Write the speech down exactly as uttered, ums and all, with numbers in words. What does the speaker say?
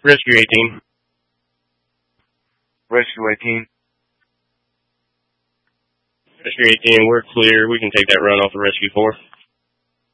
Rescue eighteen. Rescue eighteen. Rescue eighteen, we're clear. We can take that run off of Rescue four.